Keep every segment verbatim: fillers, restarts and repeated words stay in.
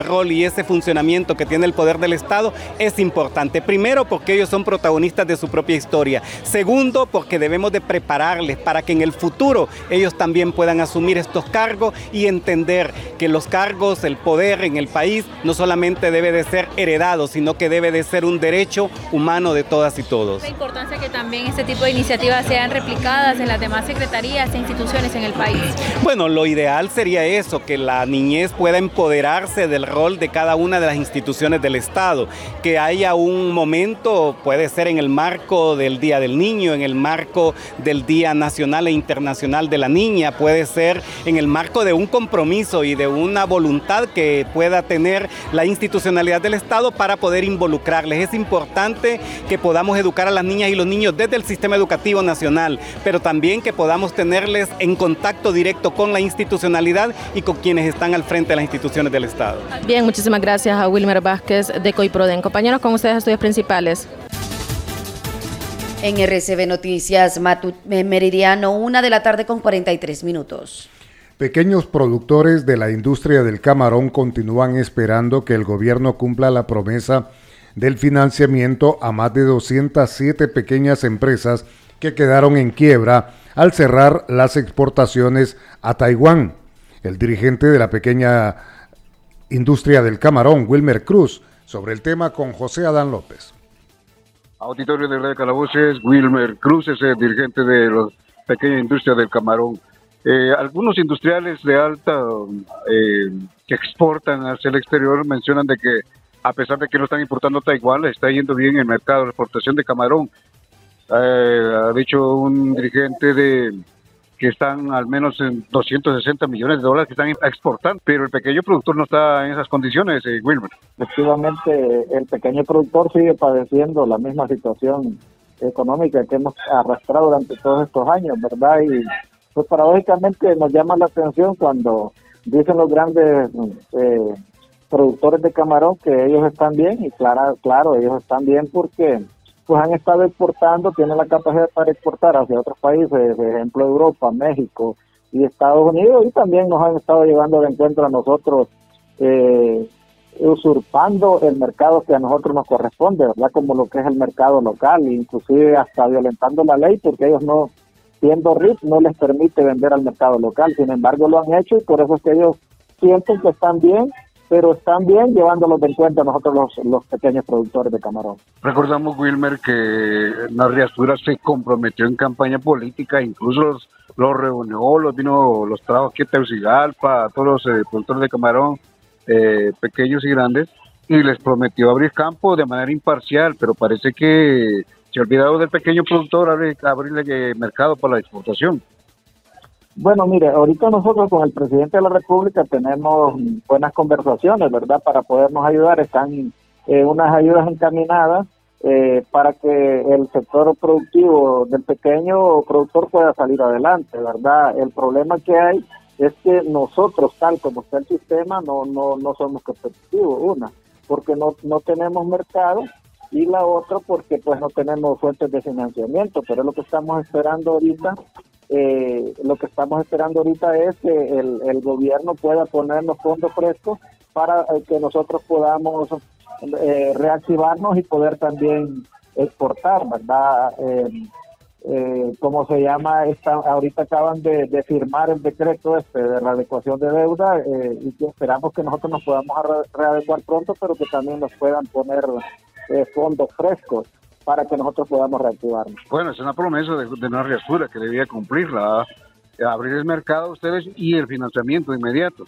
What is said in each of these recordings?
rol y ese funcionamiento que tiene el poder del Estado es importante. Primero, porque ellos son protagonistas de su propia historia. Segundo, porque debemos de prepararles para que en el futuro ellos también puedan asumir estos cargos y entender que los cargos, el poder en el país no solamente debe de ser heredado, sino que debe de ser un derecho humano de todas y todos. La importancia que también este tipo de iniciativas sean replicadas en las demás secretarías e instituciones en el país. Bueno, lo ideal sería eso, que la niñez pueda empoderarse del rol de cada una de las instituciones del Estado, que haya un momento, puede ser en el marco del Día del Niño, en el marco del Día Nacional e Internacional de la Niña, puede ser en el marco de un compromiso y de una voluntad que pueda tener la institucionalidad del Estado para poder involucrarles. Es importante que podamos educar a las niñas y los niños desde el sistema educativo nacional, pero también que podamos tenerles en contacto directo con la institucionalidad y con quienes están al frente de las instituciones del Estado. Bien, muchísimas gracias a Wilmer Vázquez de COIPRODEN. Compañeros, con ustedes estudios principales. En R C B Noticias, Matut, Meridiano, una de la tarde con cuarenta y tres minutos. Pequeños productores de la industria del camarón continúan esperando que el gobierno cumpla la promesa del financiamiento a más de doscientas siete pequeñas empresas que quedaron en quiebra al cerrar las exportaciones a Taiwán. El dirigente de la pequeña industria del camarón, Wilmer Cruz, sobre el tema con José Adán López. Auditorio de Radio Calaboces, Wilmer Cruz es el dirigente de la pequeña industria del camarón. Eh, algunos industriales de alta eh, que exportan hacia el exterior mencionan de que a pesar de que no están importando a Taiwán, les está yendo bien el mercado de exportación de camarón. Eh, ha dicho un dirigente de que están al menos en doscientos sesenta millones de dólares que están exportando, pero el pequeño productor no está en esas condiciones, eh, Wilmer. Efectivamente, el pequeño productor sigue padeciendo la misma situación económica que hemos arrastrado durante todos estos años, ¿verdad? Y pues paradójicamente nos llama la atención cuando dicen los grandes eh, productores de camarón que ellos están bien, y claro, claro, ellos están bien porque pues han estado exportando, tienen la capacidad para exportar hacia otros países, por ejemplo Europa, México y Estados Unidos, y también nos han estado llevando de encuentro a nosotros, eh, usurpando el mercado que a nosotros nos corresponde, ¿verdad? Como lo que es el mercado local, inclusive hasta violentando la ley, porque ellos no, siendo R I P, no les permite vender al mercado local. Sin embargo, lo han hecho y por eso es que ellos sienten que están bien, pero están bien llevándolos de encuentro a nosotros los, los pequeños productores de camarón. Recordamos, Wilmer, que Narriastura se comprometió en campaña política, incluso los, los reunió, los vino, los trajo aquí a Tegucigalpa, a todos los eh, productores de camarón, eh, pequeños y grandes, y les prometió abrir campo de manera imparcial, pero parece que se ha olvidado del pequeño productor abrir, abrirle mercado para la exportación. Bueno, mire, ahorita nosotros con el presidente de la República tenemos buenas conversaciones, ¿verdad? Para podernos ayudar, están eh, unas ayudas encaminadas eh, para que el sector productivo del pequeño productor pueda salir adelante, ¿verdad? El problema que hay es que nosotros, tal como está el sistema, no no no somos competitivos, una, porque no no tenemos mercado, y la otra porque pues no tenemos fuentes de financiamiento, pero es lo que estamos esperando ahorita. Eh, lo que estamos esperando ahorita es que el, el gobierno pueda ponernos fondos frescos para eh, que nosotros podamos eh, reactivarnos y poder también exportar, ¿verdad? Eh, eh, ¿Cómo se llama? Esta, ahorita acaban de, de firmar el decreto este de readecuación de deuda eh, y que esperamos que nosotros nos podamos re- readecuar pronto, pero que también nos puedan poner eh, fondos frescos para que nosotros podamos reactivarnos. Bueno, es una promesa de, de Narriastura que debía cumplirla, abrir el mercado a ustedes y el financiamiento inmediato.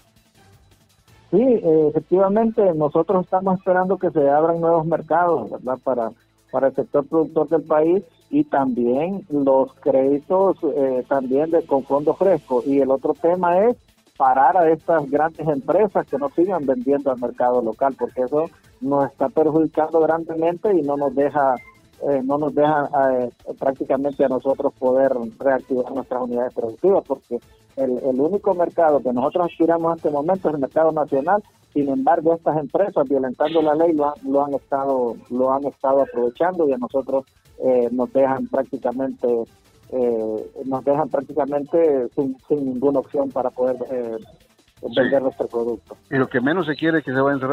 Sí, eh, efectivamente, nosotros estamos esperando que se abran nuevos mercados, ¿verdad? Para, para el sector productor del país, y también los créditos eh, también de, con fondos frescos. Y el otro tema es parar a estas grandes empresas que no sigan vendiendo al mercado local, porque eso nos está perjudicando grandemente y no nos deja Eh, no nos deja eh, prácticamente a nosotros poder reactivar nuestras unidades productivas, porque el, el único mercado que nosotros aspiramos en este momento es el mercado nacional. Sin embargo, estas empresas, violentando la ley, lo han, lo han estado lo han estado aprovechando, y a nosotros eh, nos dejan prácticamente eh, nos dejan prácticamente sin, sin ninguna opción para poder eh, vender nuestro producto. Y lo que menos se quiere es que se vayan a